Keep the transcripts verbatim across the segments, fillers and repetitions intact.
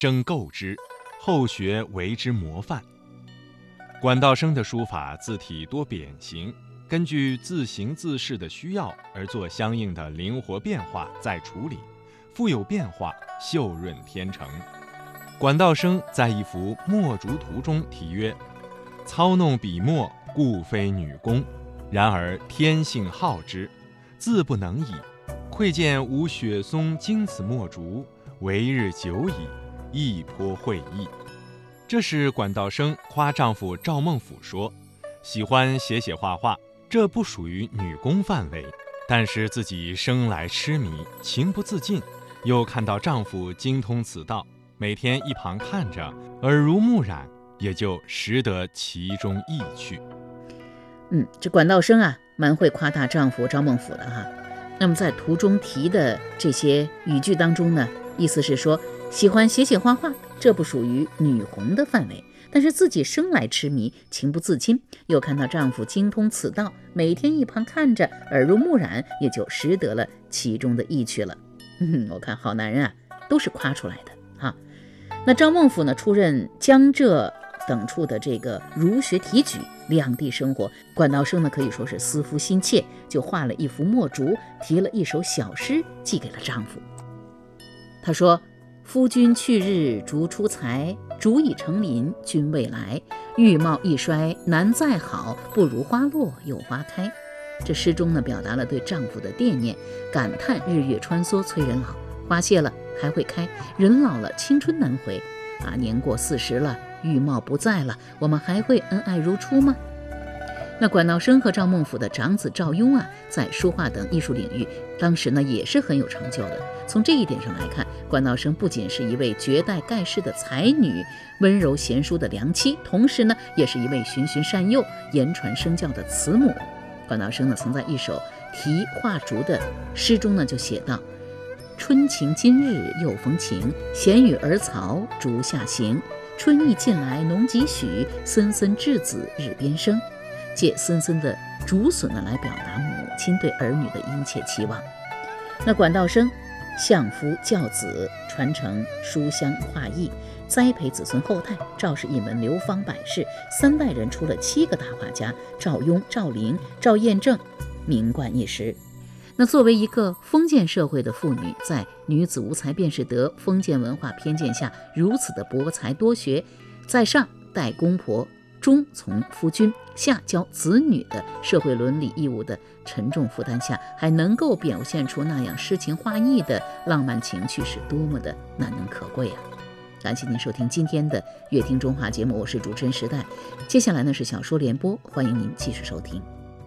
征购之，后学为之模范。管道生的书法字体多扁形，根据字形字势的需要而做相应的灵活变化再处理，富有变化，秀润天成。管道生在一幅墨竹图中题曰：操弄笔墨，故非女工，然而天性好之，自不能已。窥见无雪松经此墨竹，为日久矣，亦颇会意。这是管道生夸丈夫赵孟俯说，喜欢写写画画，这不属于女工范围，但是自己生来痴迷，情不自禁，又看到丈夫精通此道，每天一旁看着，耳濡目染，也就识得其中意趣。 嗯，这管道生啊，蛮会夸大丈夫赵孟俯的哈。那么在图中题的这些语句当中呢，意思是说，喜欢写写画画，这不属于女红的范围，但是自己生来痴迷，情不自禁，又看到丈夫精通此道，每天一旁看着，耳濡目染，也就识得了其中的意趣了。嗯，我看好男人啊，都是夸出来的哈。那赵孟俯呢，出任江浙等处的这个儒学提举，两地生活，管道生呢可以说是思夫心切，就画了一幅墨竹，题了一首小诗，寄给了丈夫。他说：夫君去日竹出材，竹已成林君未来，玉貌一衰难再好，不如花落又花开。这诗中呢，表达了对丈夫的惦念，感叹日月穿梭催人老，花谢了还会开，人老了青春难回啊，年过四十了，玉貌不在了，我们还会恩爱如初吗？那管道生和赵孟俯的长子赵雍啊，在书画等艺术领域，当时呢也是很有成就的。从这一点上来看，管道生不仅是一位绝代盖世的才女，温柔贤淑的良妻，同时呢，也是一位循循善诱、言传身教的慈母。管道生呢，曾在一首题画竹的诗中呢，就写道：春晴今日又逢晴，闲与儿曹竹下行。春意近来农几许，森森稚子日边生。借森森的竹笋呢，来表达母亲对儿女的殷切期望。那管道生相夫教子，传承书香画艺，栽培子孙后代。赵氏一门流芳百世，三代人出了七个大画家：赵雍、赵灵、赵彦正，名冠一时。那作为一个封建社会的妇女，在女子无才便是德封建文化偏见下，如此的博才多学，在上待公婆，中从夫君，下教子女的社会伦理义务的沉重负担下，还能够表现出那样诗情画意的浪漫情趣，是多么的难能可贵啊！感谢您收听今天的乐听中华节目，我是主持人时代。接下来呢是小说联播，欢迎您继续收听。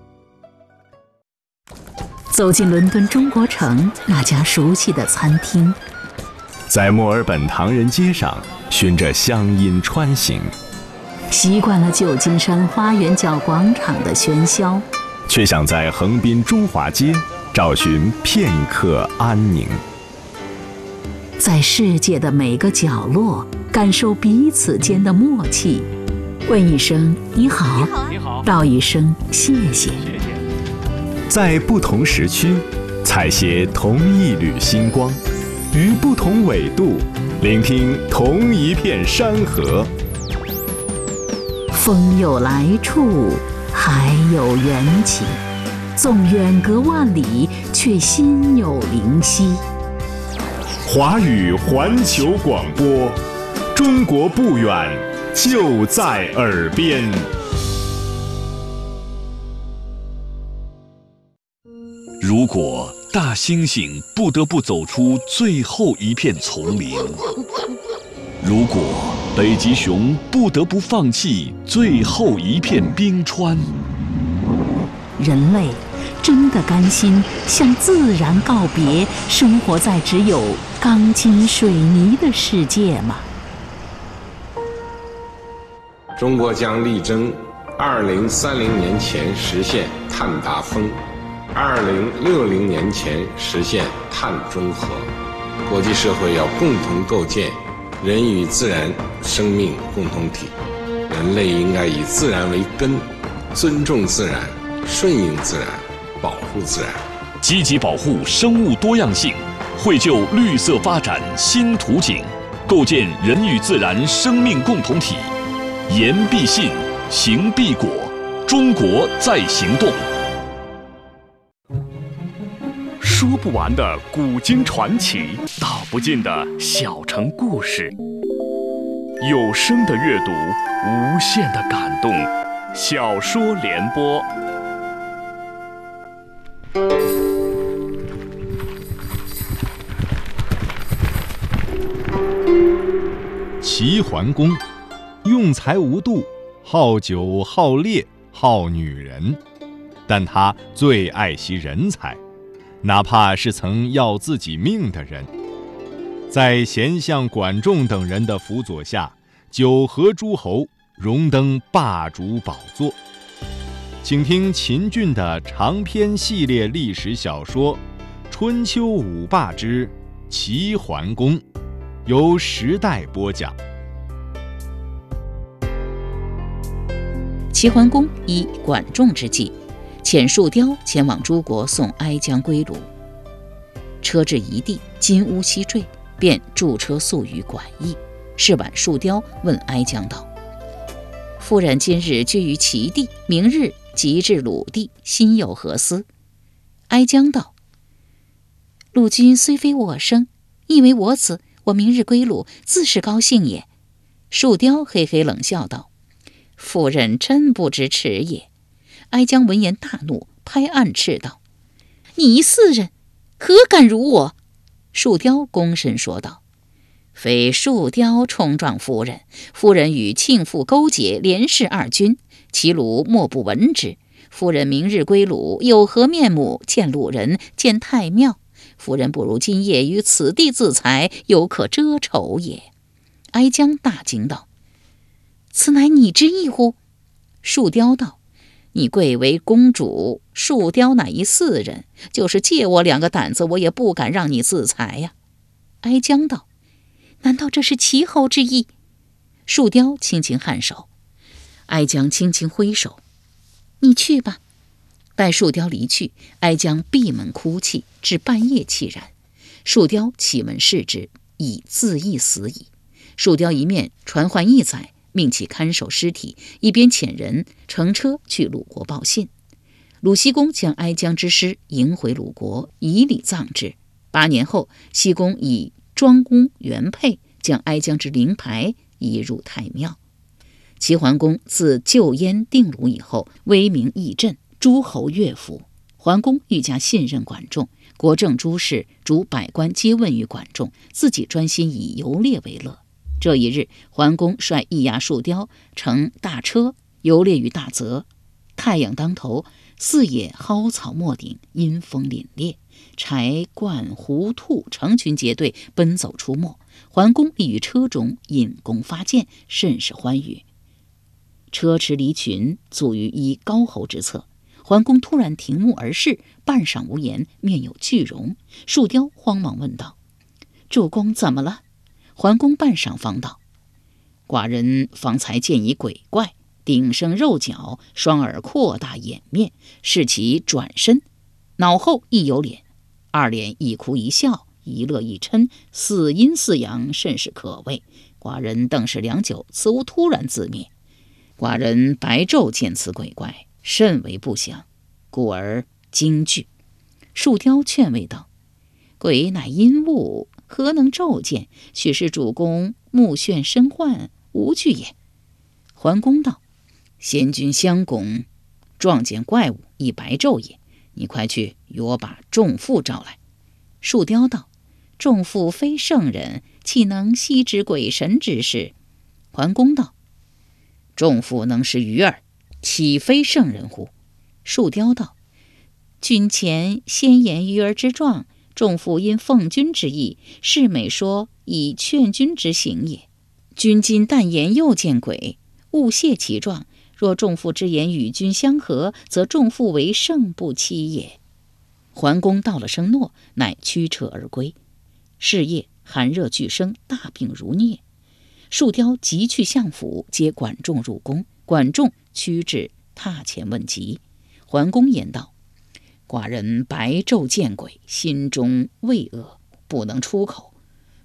走进伦敦中国城那家熟悉的餐厅， 在墨尔本唐人街上循着乡音穿行， 习惯了旧金山花园角广场的喧嚣， 却想在横滨中华街找寻片刻安宁。 在世界的每个角落感受彼此间的默契，问一声你好， 你好， 道一声谢谢。 在不同时区采撷同一缕星光，于不同纬度聆听同一片山河。 风有来处，海有缘起，纵远隔万里，却心有灵犀。 华语环球广播，中国不远，就在耳边。 如果大猩猩不得不走出最后一片丛林，如果北极熊不得不放弃最后一片冰川， 人类真的甘心向自然告别，生活在只有钢筋水泥的世界吗？ 中国将力争二零三零年前实现碳达峰，二零六零年前实现碳中和。国际社会要共同构建人与自然生命共同体，人类应该以自然为根，尊重自然，顺应自然，保护自然， 积极保护生物多样性，绘就绿色发展新图景。 构建人与自然生命共同体。言必信，行必果，中国在行动。说不完的古今传奇，道不尽的小城故事。有声的阅读，无限的感动。小说联播。 齐桓公用财无度，好酒好猎好女人，但他最爱惜人才，哪怕是曾要自己命的人。在贤相管仲等人的辅佐下，九合诸侯，荣登霸主宝座。请听秦俊的长篇系列历史小说《春秋五霸之齐桓公》，由时代播讲。 齐桓公以管仲之计，遣树雕前往诸国送哀姜归鲁。车至一地，金乌西坠，便驻车宿于馆驿。是晚，树雕问哀姜道：“夫人今日居于齐地，明日即至鲁地，心有何思？”哀姜道：“鲁君虽非我生，亦为我子，我明日归鲁，自是高兴也。”树雕嘿嘿冷笑道：“夫人真不知耻也。”哀姜闻言大怒，拍案斥道：“你一弑人，何敢辱我？”树雕躬身说道：“非树雕冲撞夫人，夫人与庆父勾结，连弑二君，齐鲁莫不闻之。夫人明日归鲁，有何面目见鲁人，见太庙？夫人不如今夜于此地自裁，犹可遮丑也。”哀姜大惊道：“此乃你之意乎？”树雕道：“你贵为公主，树雕乃一弑人，就是借我两个胆子，我也不敢让你自裁呀。”哀姜道：“难道这是齐侯之意？”树雕轻轻颔首，哀姜轻轻挥手：“你去吧。”待树雕离去，哀姜闭门哭泣，至半夜凄然。树雕启门视之，已自缢死矣。树雕一面传唤义载，命其看守尸体，一边遣人乘车去鲁国报信。鲁僖公将哀姜之尸迎回鲁国，以礼葬之。八年后，僖公以庄公原配将哀姜之灵牌移入太庙。齐桓公自救燕定鲁以后，威名益振，诸侯乐服。桓公愈加信任管仲，国政诸事主百官皆问于管仲，自己专心以游猎为乐。这一日，桓公率易牙树雕乘大车游猎于大泽，太阳当头，四野蒿草没顶，阴风凛冽，豺鹳狐兔成群结队奔走出没。桓公立于车中，引弓发箭，甚是欢愉。车驰离群，卒于一高侯之侧。桓公突然停目而视，半晌无言，面有惧容。树雕慌忙问道：“主公怎么了？”桓公半晌方道：“寡人方才见一鬼怪，顶生肉角，双耳扩大眼面，视其转身，脑后亦有脸，二脸一哭一笑，一乐一嗔，似阴似阳，甚是可畏。寡人瞪视良久，此物突然自灭。寡人白昼见此鬼怪，甚为不祥，故而惊惧。”树雕劝慰道：“鬼乃阴物，何能骤见？许是主公目眩身幻，无惧也。”桓公道：“先君相公撞见怪物，亦白昼也。你快去与我把仲父召来。”树雕道：“仲父非圣人，岂能悉知鬼神之事？”桓公道：“仲父能识鱼儿，岂非圣人乎？”树雕道：“君前先言鱼儿之状，仲父因奉君之意，是美说以劝君之行也。君今但言又见鬼，勿泄其状。若仲父之言与君相合，则仲父为圣不欺也。”桓公道了声诺，乃驱车而归。是夜寒热俱生，大病如疟。树雕急去相府，接管仲入宫。管仲趋至榻前问疾。桓公言道：“寡人白昼见鬼，心中畏恶，不能出口。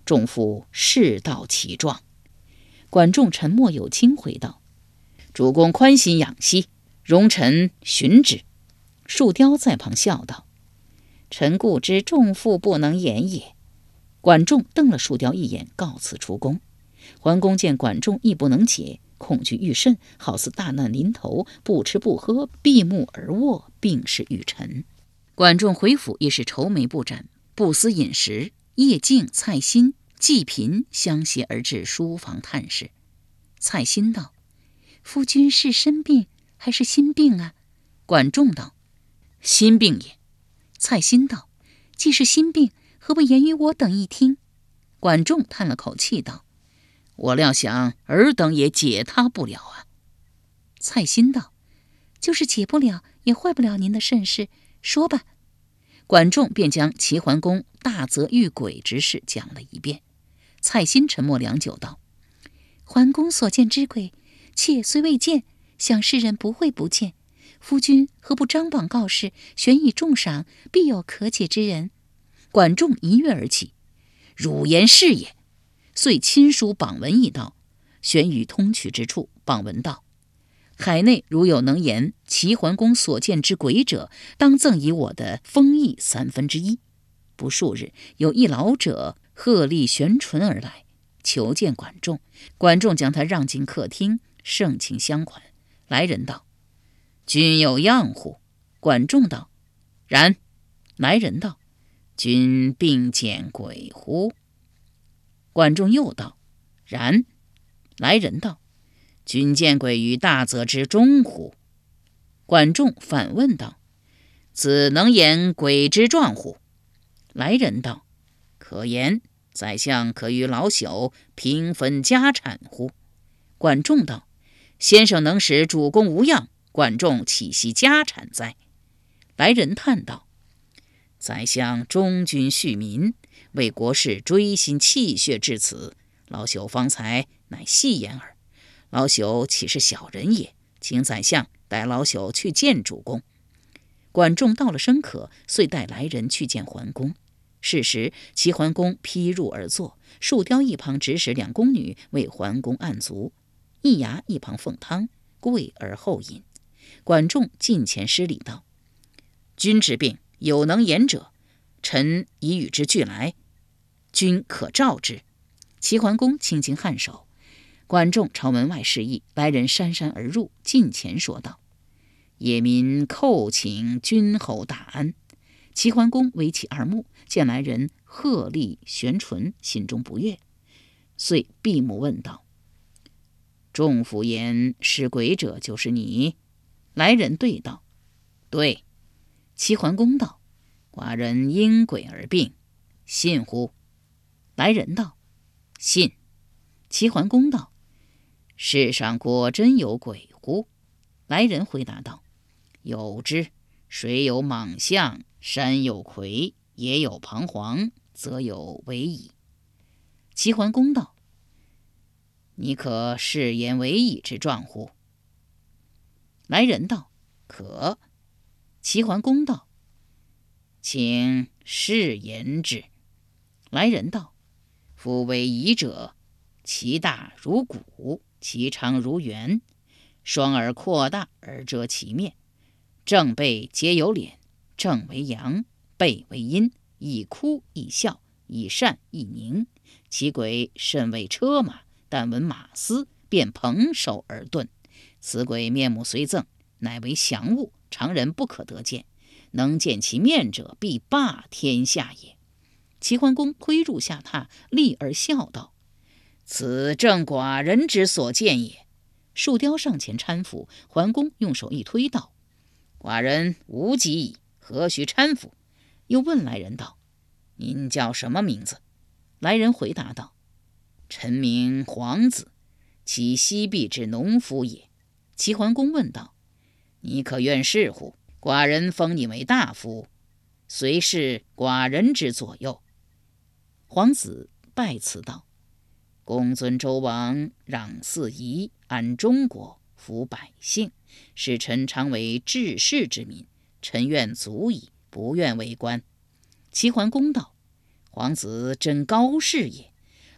众父事道其状。管仲沉默有轻，回道：主公宽心养息，容臣寻之。树雕在旁笑道：臣固知众父不能言也。管仲瞪了树雕一眼，告辞出宫。桓公见管仲亦不能解，恐惧愈甚，好似大难临头，不吃不喝，闭目而卧，病逝于尘。管仲回府亦是愁眉不展，不思饮食。叶敬、蔡新、季平相携而至书房探视。蔡新道：夫君是身病还是心病啊？管仲道：心病也。蔡新道：既是心病，何不言于我等一听？管仲叹了口气道：我料想尔等也解他不了啊。蔡新道：就是解不了，也坏不了您的甚事，说吧。管仲便将齐桓公大则遇鬼之事讲了一遍。蔡新沉默良久道：桓公所见之鬼，妾虽未见，想世人不会不见。夫君何不张榜告示，悬以重赏，必有可解之人。管仲一跃而起：汝言是也。遂亲书榜文一道，悬于通衢之处。榜文道：海内如有能言齐桓公所见之鬼者，当赠以我的封邑三分之一。不数日，有一老者鹤立悬唇而来，求见管仲。管仲将他让进客厅，盛情相款。来人道：君有恙乎？管仲道：然。来人道：君并见鬼乎？管仲又道：然。来人道：君见鬼于大泽之中乎？管仲反问道：子能言鬼之状乎？来人道：可言。宰相可与老朽平分家产乎？管仲道：先生能使主公无恙，管仲岂惜家产哉？来人叹道：宰相忠君恤民，为国事锥心泣血至此，老朽方才乃戏言耳。老朽岂是小人也？请宰相带老朽去见主公。管仲道了声可，遂带来人去见桓公。是时齐桓公披入而坐，树雕一旁指使两宫女为桓公按足，易牙一旁奉汤，跪而后饮。管仲近前施礼道：君之病，有能言者，臣已与之俱来，君可召之。齐桓公轻轻颔首。管仲朝门外示意，来人姗姗而入，近前说道：野民叩请君侯大安。齐桓公微起二目，见来人鹤立悬唇，心中不悦，遂闭目问道：仲父言是鬼者就是你？来人对道：对。齐桓公道：寡人因鬼而病，信乎？来人道：信。齐桓公道：世上果真有鬼乎？来人回答道：有之，水有蟒象，山有葵，野有彷徨，则有为矣。齐桓公道：你可示言为矣之状乎？来人道：可。齐桓公道：请示言之。来人道：夫为夷者，其大如鼓，其长如圆，双耳扩大而遮其面，正背皆有脸，正为阳，背为阴，以哭以笑，以善以宁。其鬼甚为车马，但闻马嘶，便蓬首而遁。此鬼面目虽狰，乃为祥物，常人不可得见，能见其面者，必霸天下也。齐桓公推入下榻，立而笑道：此正寡人之所见也。树雕上前搀扶，桓公用手一推道：寡人无疾矣，何须搀扶？又问来人道：您叫什么名字？来人回答道：臣名黄子，其西壁之农夫也。齐桓公问道：你可愿事乎？寡人封你为大夫，随侍寡人之左右。黄子拜辞道：公尊周王，攘四夷，安中国，抚百姓，使臣常为治世之民，臣愿足矣，不愿为官。齐桓公道：皇子真高士也，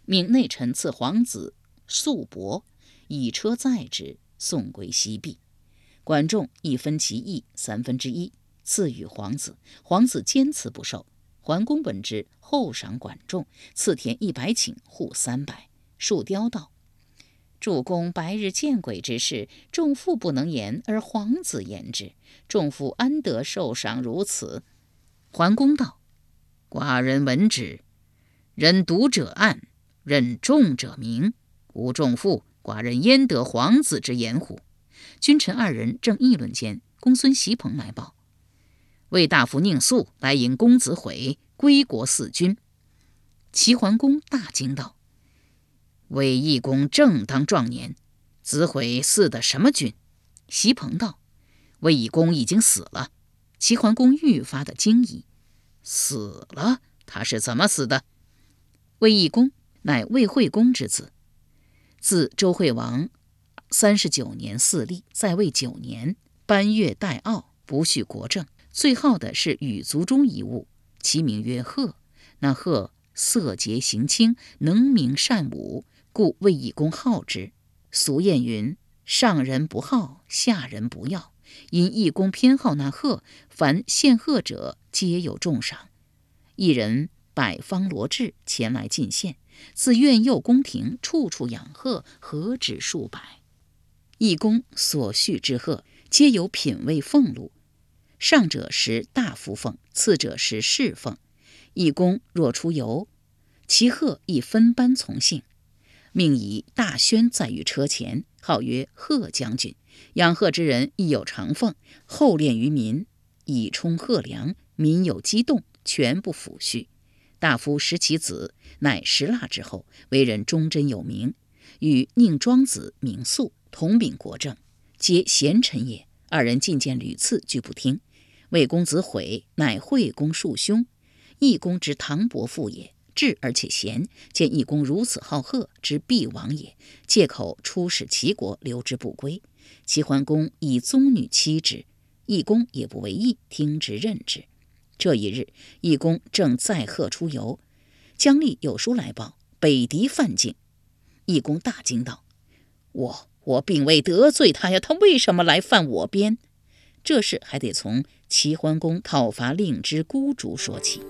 命内臣赐皇子素帛，以车载之，送归西壁。管仲亦分其邑三分之一，赐予皇子，皇子坚辞不受。桓公闻之，厚赏管仲，赐田一百顷，户三百。树雕道：主公白日见鬼之事，仲父不能言，而皇子言之，仲父安得受赏如此？桓公道：寡人闻之，人独者暗，任众者明。吾仲父，寡人焉得皇子之言乎？君臣二人正议论间，公孙袭彭来报，魏大夫宁肃来迎公子毁，归国嗣君。齐桓公大惊道：魏懿公正当壮年，子毁嗣的什么君？袭彭道：魏懿公已经死了。齐桓公愈发的惊疑：死了？他是怎么死的？魏懿公乃魏惠公之子，自周惠王三十九年嗣立，在位九年，班越代傲，不恤国政，最好的是羽族中一物，其名曰贺。那贺色洁行清，能明善武，故魏懿公好之。俗谚云：上人不好，下人不要。因懿公偏好那贺，凡献贺者皆有重赏。一人百方罗至前来进献，自苑右宫廷，处处养贺，何止数百。懿公所恤之贺，皆有品位俸禄，上者食大夫俸，次者食士俸。懿公若出游，其贺亦分班从幸，命以大轩载于车前，号曰贺将军。养贺之人亦有长俸，厚敛于民，以充贺粮。民有激动，全部抚恤。大夫食其子，乃食腊之后，为人忠贞有名，与宁庄子名肃同秉国政，皆贤臣也。二人进谏屡次，俱不听。魏公子毁乃惠公庶兄，懿公之堂伯父也，智而且贤，见懿公如此好贺，之必亡也，借口出使齐国，留之不归。齐桓公以宗女妻之，懿公也不为意，听之任之。这一日，懿公正载贺出游，姜立有书来报，北狄犯境。懿公大惊道：我我并未得罪他呀，他为什么来犯我边？这事还得从齐桓公讨伐令之孤竹说起。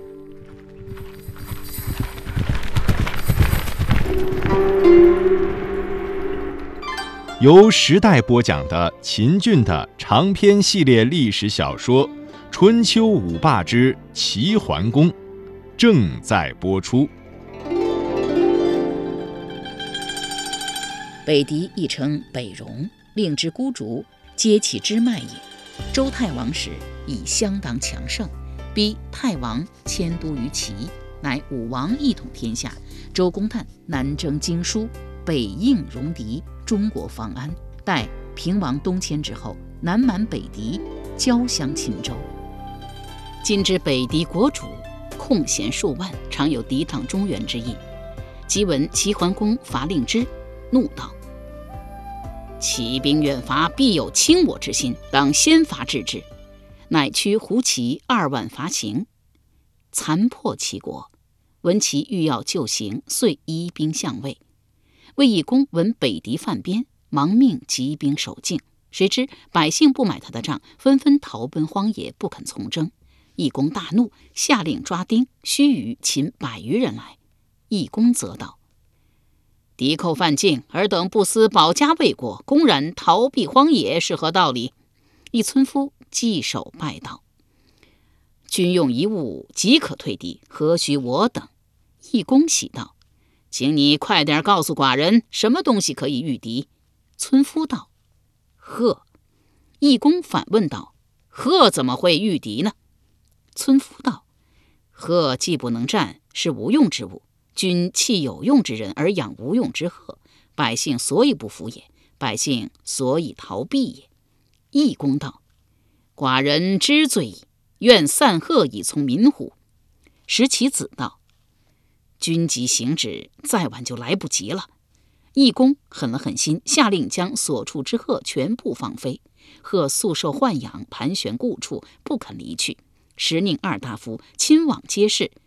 由时代播讲的秦俊的长篇系列历史小说《春秋五霸之齐桓公》正在播出。 北狄亦称北戎，令之孤竹，皆其支脉也。周太王时已相当强盛，逼太王迁都于齐，乃武王一统天下。周公旦南征荆舒，北应戎狄，中国方安。待平王东迁之后，南蛮北狄，交相侵周。今之北狄国主，空闲数万，常有抵挡中原之意。即闻齐桓公伐令之，怒道：齐兵远伐，必有侵我之心，当先伐制之。乃驱胡骑二万伐秦，残破齐国。闻其欲要救行，遂移兵相魏。魏懿公闻北狄犯边，忙命集兵守境。谁知百姓不买他的账，纷纷逃奔荒野，不肯从征。懿公大怒，下令抓丁，须臾擒百余人来。懿公责道：敌寇犯境，尔等不思保家卫国，公然逃避荒野，是何道理？一村夫稽首拜道：君用一物，即可退敌，何须我等？懿公喜道：请你快点告诉寡人，什么东西可以御敌？村夫道：鹤。懿公反问道：鹤怎么会御敌呢？村夫道：鹤既不能战，是无用之物。君弃有用之人而养无用之鹤，百姓所以不服也，百姓所以逃避也。懿公道：寡人知罪矣，愿散鹤以从民乎？时其子道：君即行止，再晚就来不及了。懿公狠了狠心，下令将所处之鹤全部放飞。鹤素受豢养，盘旋故处，不肯离去。时令二大夫亲往街市，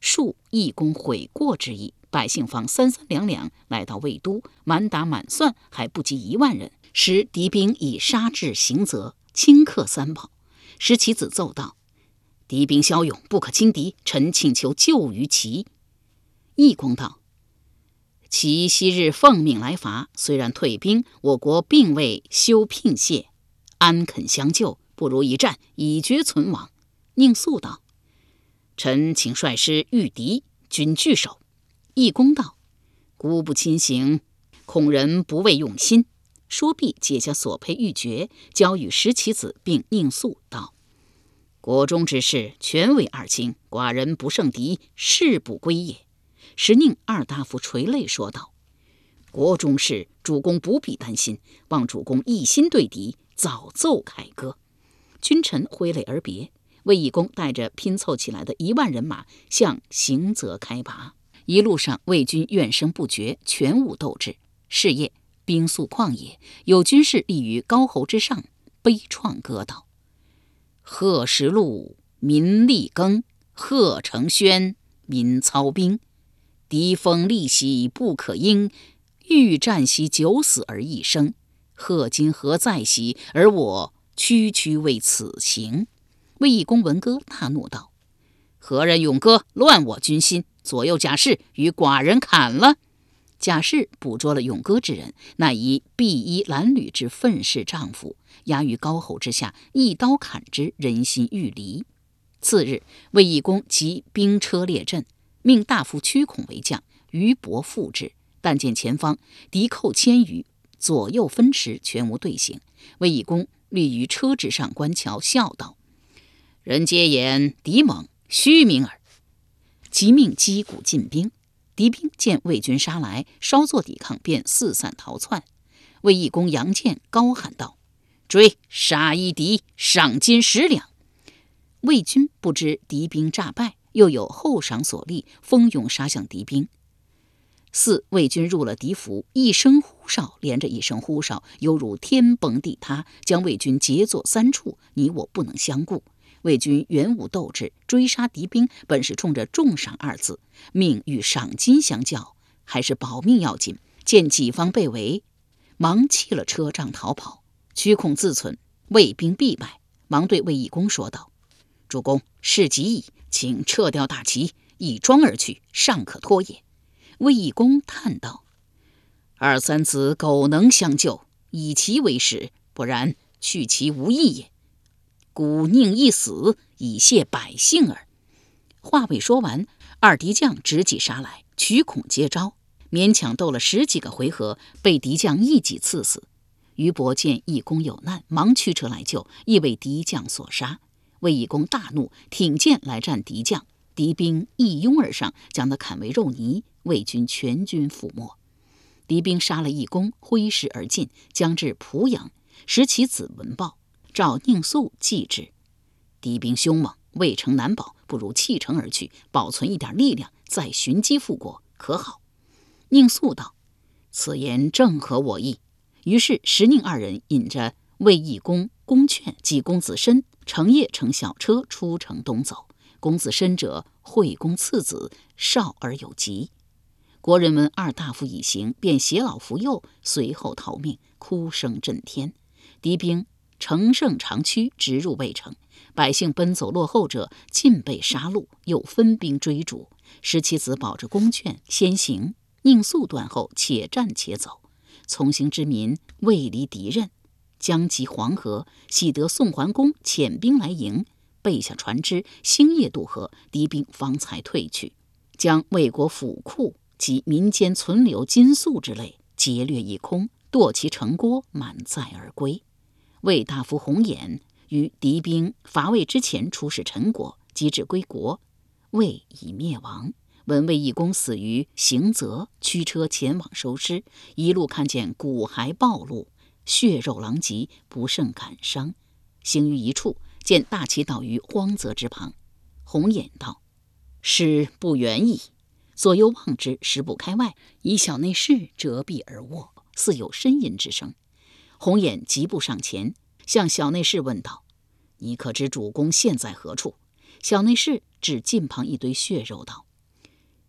述义公悔过之意。百姓方三三两两来到魏都，满打满算还不及一万人。时敌兵已杀至行泽，顷刻三宝。石其子奏道：敌兵骁勇，不可轻敌，臣请求救于齐。义公道：齐昔日奉命来伐，虽然退兵，我国并未休聘谢，安肯相救？不如一战，以绝存亡。宁肃道：臣请率师御敌，均据守。义公道：孤不亲行，恐人不为用心。说毕，解下所佩玉珏，交与石其子，并宁肃道：国中之事，全为二卿，寡人不胜敌，誓不归也。时宁二大夫垂泪说道：国中事，主公不必担心，望主公一心对敌，早奏凯歌。君臣挥泪而别。魏义公带着拼凑起来的一万人马向行泽开拔。一路上，魏军怨声不绝，全无斗志。是夜，兵宿旷野，有军士立于高侯之上，悲怆歌道：贺时路，民力耕；贺成轩，民操兵。敌锋利兮不可应，欲战兮九死而一生。贺今何在兮？而我区区为此行。魏义公闻歌，大怒道：何人咏歌，乱我军心？左右贾氏与寡人砍了。贾氏捕捉了咏歌之人，乃以碧衣褴褛之愤世丈夫，压于高侯之下，一刀砍之，人心欲离。次日，魏义公即兵车列阵，命大夫屈孔为将，于伯副之。但见前方敌寇千余，左右分驰，全无队形。魏义公立于车之上观瞧，笑道：人皆言敌猛，虚名耳。即命击鼓进兵。敌兵见魏军杀来，稍作抵抗，便四散逃窜。魏义公扬剑高喊道：追，杀一敌，赏金十两。魏军不知敌兵诈败，又有后赏所立，蜂拥杀向敌兵。四魏军入了敌府，一声呼哨连着一声呼哨，犹如天崩地塌，将魏军截作三处，你我不能相顾。魏军原无斗志，追杀敌兵本是冲着重赏二字，命与赏金相较，还是保命要紧。见己方被围，忙弃了车仗逃跑。屈孔自忖魏兵必败，忙对魏义公说道：主公，事急矣，请撤掉大旗，一庄而去，尚可脱也。魏义公叹道：二三子苟能相救，以其为始，不然去其无益也。古宁一死，以谢百姓耳。话未说完，二敌将直戟杀来，屈孔接招，勉强斗了十几个回合，被敌将一戟刺死。于伯见义公有难，忙驱车来救，亦为敌将所杀。魏义公大怒，挺剑来战敌将，敌兵一拥而上，将他砍为肉泥，魏军全军覆没。敌兵杀了义公，挥师而进，将至濮阳。石其子闻报，召宁肃继之。敌兵凶猛，魏城难保，不如弃城而去，保存一点力量，再寻机复国，可好？宁肃道：此言正合我意。于是石宁二人引着魏义公、公劝及公子申，乘夜乘小车出城东走。公子申者，惠公次子，少而有疾。国人闻二大夫已行，便携老扶幼，随后逃命，哭声震天。敌兵乘胜长驱，直入魏城。百姓奔走落后者，尽被杀戮，又分兵追逐。石其子保着公劝先行，宁肃断后，且战且走。从行之民未离敌刃，将及黄河，喜得宋桓公遣兵来迎，备下船只，星夜渡河，敌兵方才退去，将魏国府库及民间存留金粟之类劫掠一空，堕其城郭，满载而归。魏大夫洪衍于敌兵伐魏之前出使陈国，及至归国，魏已灭亡。闻魏义公死于行泽，驱车前往收尸，一路看见骨骸暴露，血肉狼藉，不胜感伤。行于一处，见大旗倒于荒泽之旁。洪衍道：尸不远矣。左右望之，实不开外，以小内侍折臂而卧，似有呻吟之声。洪衍疾步上前，向小内侍问道：你可知主公现在何处？小内侍指近旁一堆血肉道：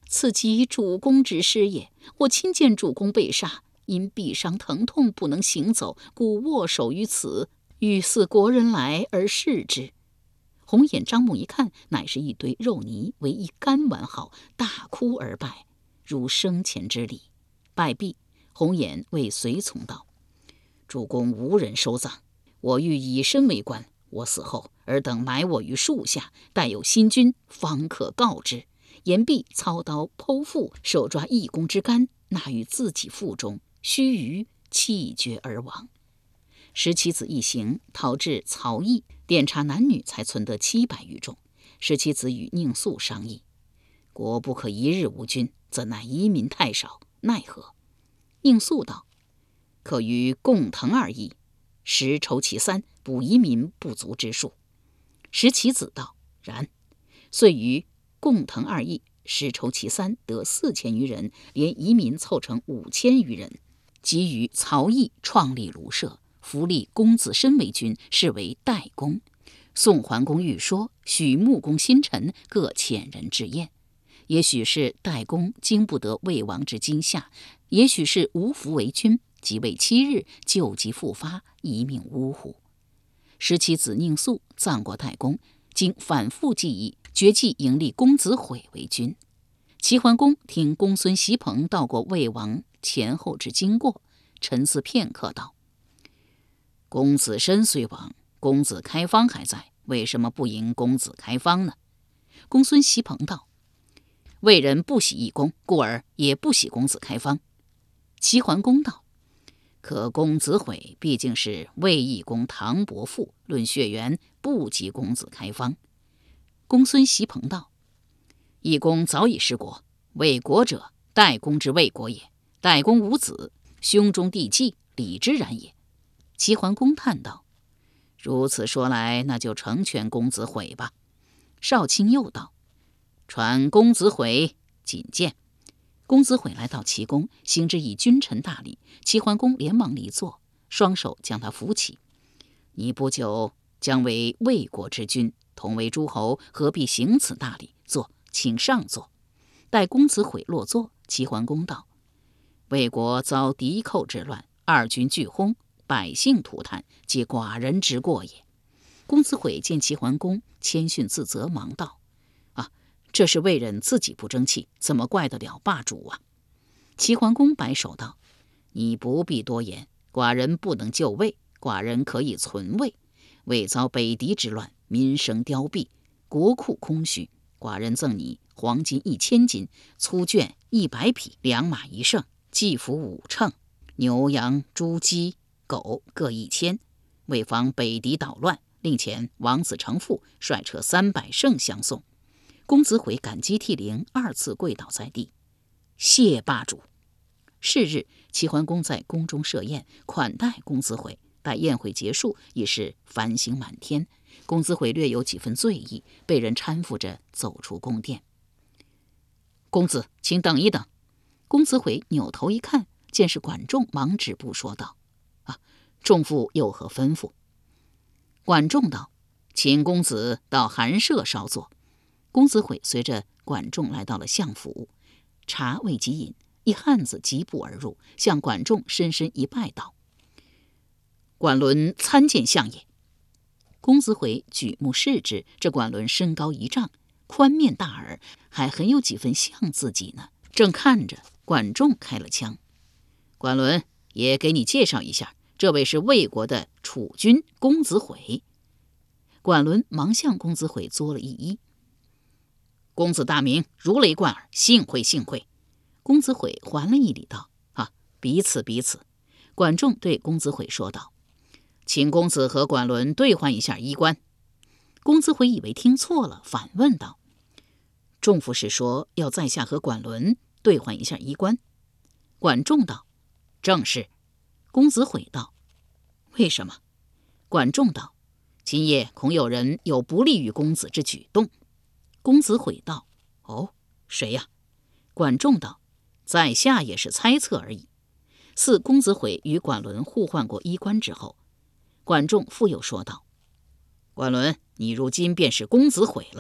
此即主公之失也。我亲见主公被杀，因臂伤疼痛不能行走，故握手于此，欲似国人来而视之。红眼张目一看，乃是一堆肉泥，为一干完好，大哭而拜，如生前之礼。拜毕，红眼谓随从道：主公无人收葬，我欲以身为官，我死后尔等埋我于树下，待有新君方可告之。言毕，操刀剖腹，手抓义公之肝，纳于自己腹中，须臾气绝而亡。十七子一行逃至曹邑，调查男女，才存得七百余众。十七子与宁肃商议，国不可一日无君，怎奈移民太少，奈何？宁肃道：可于共腾二邑，十筹其三，补移民不足之数。十七子道：然。遂于共腾二邑，十筹其三，得四千余人，连移民凑成五千余人。即于曹邑创立庐社，扶立公子申为君，是为代公。宋桓公欲说，许穆公新臣各遣人致宴。也许是代公经不得魏王之惊吓，也许是无福为君，即位七日，旧疾复发，一命呜呼。十七子宁肃葬过代公，经反复计议，决计迎立公子毁为君。齐桓公听公孙袭彭道过魏王前后之经过，沉思片刻道：公子申虽亡，公子开方还在，为什么不迎公子开方呢？公孙袭彭道：魏人不喜义公，故而也不喜公子开方。齐桓公道：可公子毁毕竟是魏义公唐伯父，论血缘不及公子开方。公孙袭彭道：义公早已失国，魏国者，代公之魏国也。代公无子，兄中弟继，理之然也。齐桓公叹道：如此说来，那就成全公子毁吧。少卿又道：传公子毁觐见。公子毁来到齐宫，行之以君臣大礼。齐桓公连忙离座，双手将他扶起。你不久将为魏国之君，同为诸侯，何必行此大礼？坐，请上座。待公子毁落座，齐桓公道：魏国遭敌寇之乱，二军俱轰，百姓涂炭，皆寡人之过也。公子毁见齐桓公谦逊自责，忙道：啊，这是魏人自己不争气，怎么怪得了霸主啊？齐桓公摆手道：你不必多言，寡人不能救魏，寡人可以存魏。魏遭北狄之乱，民生凋敝，国库空虚，寡人赠你黄金一千斤，粗绢一百匹，良马一乘，祭服五乘，牛羊猪鸡狗各一千。为防北狄捣乱，令遣王子成父率车三百乘相送。公子毁感激涕零，二次跪倒在地，谢霸主。是日，齐桓公在宫中设宴，款待公子毁。待宴会结束，已是繁星满天。公子毁略有几分醉意，被人搀扶着走出宫殿。公子，请等一等。公子毁扭头一看，见是管仲，忙止步说道：啊，仲父有何吩咐？管仲道：请公子到寒舍稍坐。公子毁随着管仲来到了相府，茶未及饮，一汉子疾步而入，向管仲深深一拜道：管伦参见相也。公子毁举目视之，这管伦身高一丈，宽面大耳，还很有几分像自己呢。正看着，管仲开了腔：管伦，也给你介绍一下，这位是魏国的储君公子毁。管伦忙向公子毁作了一揖：公子大名，如雷贯耳，幸会幸会。公子毁还了一礼道：啊，彼此彼此。管仲对公子毁说道：请公子和管伦兑换一下衣冠。公子毁以为听错了，反问道：仲父是说要在下和管伦兑换一下衣冠？管仲道：正是。公子毁道：为什么？管仲道：今夜恐有人有不利于公子之举动。公子毁道：哦，谁呀？管仲道：在下也是猜测而已。似公子毁与管伦互换过衣冠之后，管仲复又说道：管伦，你如今便是公子毁了，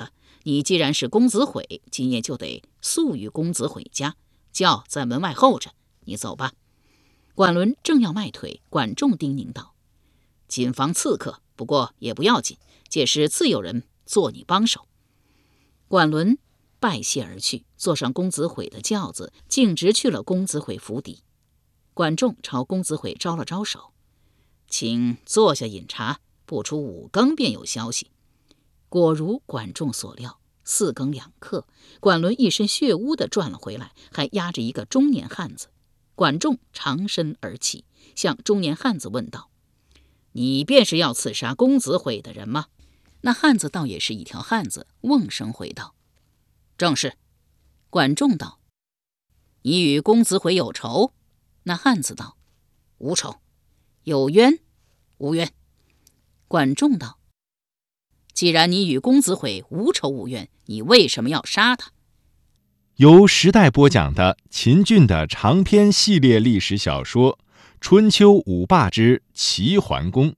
你既然是公子悔，今夜就得宿于公子悔家，轿在门外候着，你走吧。管伦正要迈腿，管仲叮咛道：谨防刺客，不过也不要紧，届时自有人做你帮手。管伦拜谢而去，坐上公子悔的轿子，径直去了公子悔府邸。管仲朝公子悔招了招手，请坐下饮茶，不出五更便有消息。果如管仲所料，四更两刻，管伦一身血污地转了回来，还押着一个中年汉子。管仲长身而起，向中年汉子问道：你便是要刺杀公子悔的人吗？那汉子倒也是一条汉子，瓮声回道：正是。管仲道：你与公子悔有仇？那汉子道：无仇。有冤？无冤。管仲道：既然你与公子悔无仇无怨，你为什么要杀他？ 由时代播讲的秦俊的长篇系列历史小说《春秋五霸之齐桓公》。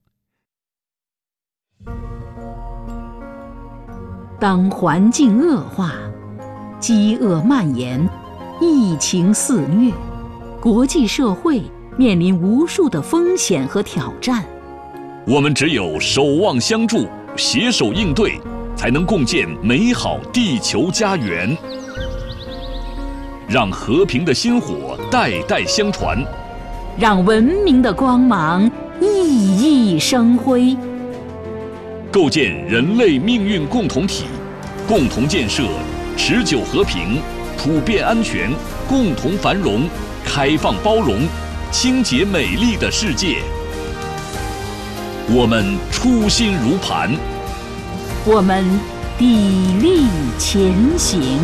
当环境恶化，饥饿蔓延，疫情肆虐，国际社会面临无数的风险和挑战。 我们只有守望相助，携手应对，才能共建美好地球家园。让和平的薪火代代相传， 让文明的光芒熠熠生辉。 构建人类命运共同体，共同建设持久和平、普遍安全、共同繁荣、开放包容、清洁美丽的世界。我们初心如磐， 我们砥砺前行。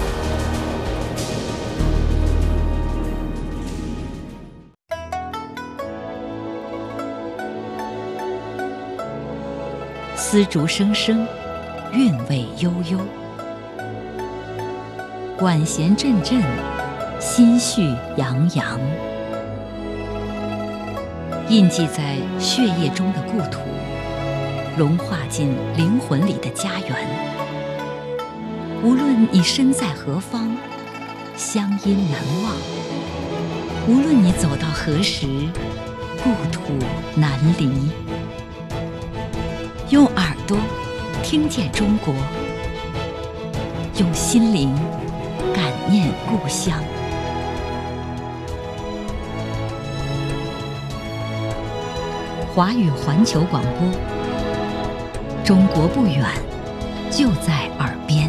丝竹声声，韵味悠悠，管弦阵阵，心绪洋洋。印记在血液中的故土，融化进灵魂里的家园。无论你身在何方，乡音难忘；无论你走到何时，故土难离。用耳朵听见中国，用心灵感念故乡。华语环球广播，中国不远，就在耳边。